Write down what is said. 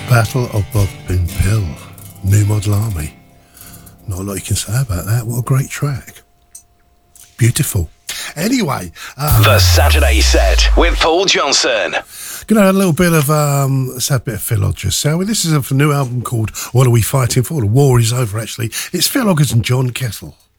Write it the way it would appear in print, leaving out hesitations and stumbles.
Battle of Bobbin Hill, New Model Army. Not a lot you can say about that. What a great track. Beautiful. Anyway. The Saturday Set with Paul Johnson. Gonna have a little bit of, let's have a bit of Phil Hodges. So this is a new album called What Are We Fighting For? The War Is Over, actually. It's Phil Hodges and John Kessel.